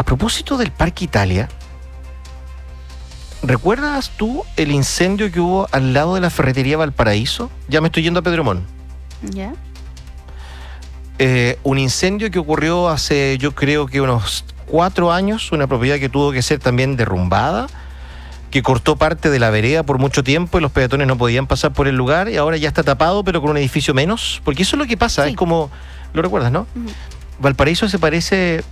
A propósito del Parque Italia, ¿recuerdas tú el incendio que hubo al lado de la ferretería Valparaíso? Ya me estoy yendo a Pedro Montt. ¿Ya? Un incendio que ocurrió hace, yo creo que unos 4 años, una propiedad que tuvo que ser también derrumbada, que cortó parte de la vereda por mucho tiempo y los peatones no podían pasar por el lugar, y ahora ya está tapado, pero con un edificio menos, porque eso es lo que pasa, sí. Es como, lo recuerdas, ¿no? Uh-huh. Valparaíso se parece,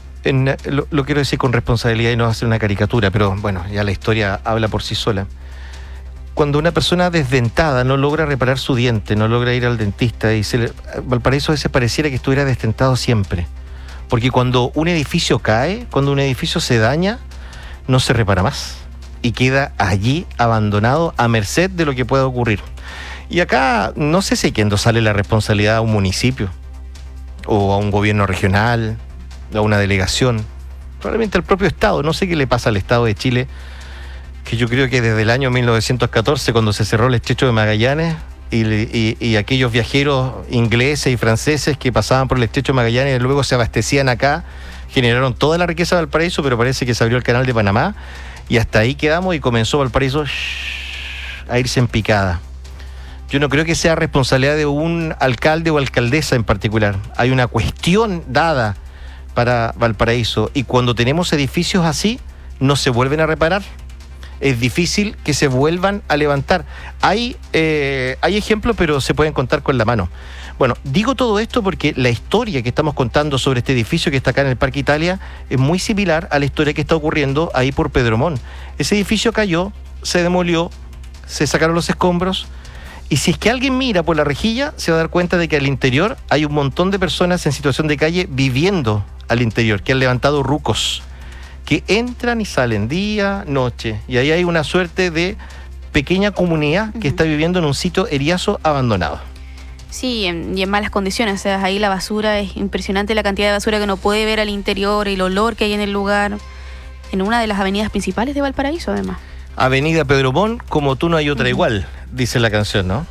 lo quiero decir con responsabilidad y no hacer una caricatura, pero bueno, ya la historia habla por sí sola. Cuando una persona desdentada no logra reparar su diente, no logra ir al dentista, Valparaíso a veces pareciera que estuviera desdentado siempre. Porque cuando un edificio cae, cuando un edificio se daña, no se repara más. Y queda allí abandonado a merced de lo que pueda ocurrir. Y acá no sé si quién sale la responsabilidad a un municipio, o a un gobierno regional, a una delegación, probablemente al propio Estado. No sé qué le pasa al Estado de Chile, que yo creo que desde el año 1914, cuando se cerró el estrecho de Magallanes, y aquellos viajeros ingleses y franceses que pasaban por el estrecho de Magallanes y luego se abastecían acá, generaron toda la riqueza de Valparaíso, pero parece que se abrió el canal de Panamá, y hasta ahí quedamos y comenzó Valparaíso a irse en picada. Yo no creo que sea responsabilidad de un alcalde o alcaldesa en particular. Hay una cuestión dada para Valparaíso, y cuando tenemos edificios así, no se vuelven a reparar. Es difícil que se vuelvan a levantar. Hay ejemplos, pero se pueden contar con la mano. Bueno, digo todo esto porque la historia que estamos contando sobre este edificio que está acá en el Parque Italia es muy similar a la historia que está ocurriendo ahí por Pedro Montt. Ese edificio cayó, se demolió, se sacaron los escombros, y si es que alguien mira por la rejilla, se va a dar cuenta de que al interior hay un montón de personas en situación de calle viviendo al interior, que han levantado rucos, que entran y salen día, noche, y ahí hay una suerte de pequeña comunidad que está viviendo en un sitio eriazo abandonado. Sí, y en malas condiciones. O sea, ahí la basura, es impresionante la cantidad de basura que uno puede ver al interior, el olor que hay en el lugar, en una de las avenidas principales de Valparaíso, además. Avenida Pedro Montt, como tú no hay otra igual, dice la canción, ¿no?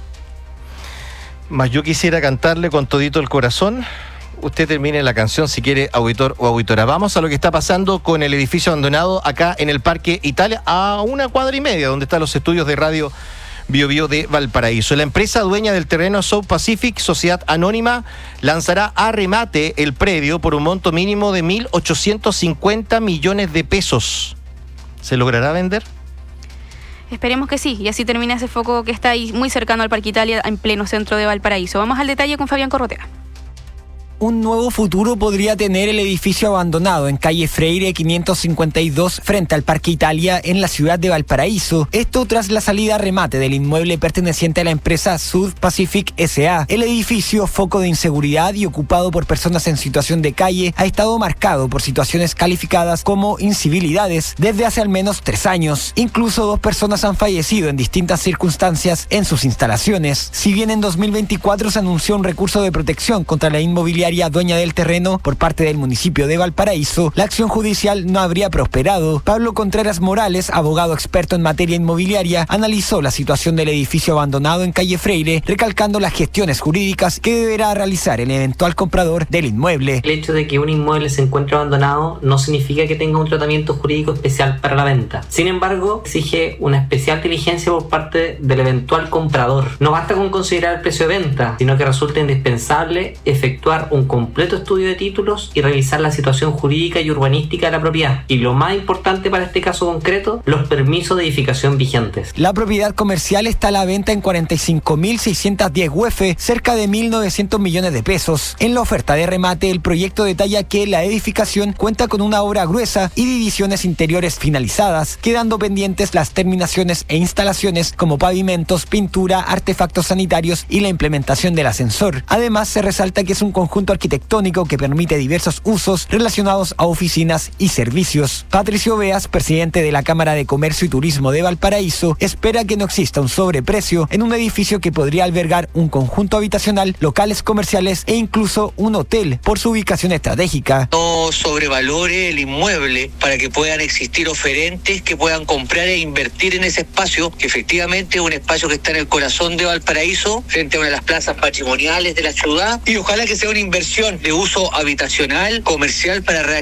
Mas yo quisiera cantarle con todito el corazón. Usted termine la canción si quiere, auditor o auditora. Vamos a lo que está pasando con el edificio abandonado acá en el Parque Italia, a 1,5 cuadras donde están los estudios de Radio Bio Bio de Valparaíso. La empresa dueña del terreno South Pacific, Sociedad Anónima, lanzará a remate el predio por un monto mínimo de 1.850 millones de pesos. ¿Se logrará vender? Esperemos que sí, y así termina ese foco que está ahí muy cercano al Parque Italia, en pleno centro de Valparaíso. Vamos al detalle con Fabián Corrotea. Un nuevo futuro podría tener el edificio abandonado en calle Freire 552 frente al Parque Italia en la ciudad de Valparaíso. Esto tras la salida a remate del inmueble perteneciente a la empresa South Pacific S.A. El edificio, foco de inseguridad y ocupado por personas en situación de calle, ha estado marcado por situaciones calificadas como incivilidades desde hace al menos 3 años. Incluso 2 personas han fallecido en distintas circunstancias en sus instalaciones. Si bien en 2024 se anunció un recurso de protección contra la inmobiliaria dueña del terreno por parte del municipio de Valparaíso, la acción judicial no habría prosperado. Pablo Contreras Morales, abogado experto en materia inmobiliaria, analizó la situación del edificio abandonado en calle Freire, recalcando las gestiones jurídicas que deberá realizar el eventual comprador del inmueble. El hecho de que un inmueble se encuentre abandonado no significa que tenga un tratamiento jurídico especial para la venta. Sin embargo, exige una especial diligencia por parte del eventual comprador. No basta con considerar el precio de venta, sino que resulta indispensable efectuar un completo estudio de títulos y revisar la situación jurídica y urbanística de la propiedad. Y lo más importante para este caso concreto, los permisos de edificación vigentes. La propiedad comercial está a la venta en 45.610 UF, cerca de 1.900 millones de pesos. En la oferta de remate, el proyecto detalla que la edificación cuenta con una obra gruesa y divisiones interiores finalizadas, quedando pendientes las terminaciones e instalaciones como pavimentos, pintura, artefactos sanitarios y la implementación del ascensor. Además, se resalta que es un conjunto arquitectónico que permite diversos usos relacionados a oficinas y servicios. Patricio Beas, presidente de la Cámara de Comercio y Turismo de Valparaíso, espera que no exista un sobreprecio en un edificio que podría albergar un conjunto habitacional, locales comerciales e incluso un hotel por su ubicación estratégica. No sobrevalore el inmueble para que puedan existir oferentes que puedan comprar e invertir en ese espacio, que efectivamente es un espacio que está en el corazón de Valparaíso, frente a una de las plazas patrimoniales de la ciudad, y ojalá que sea una inversión de uso habitacional, comercial, para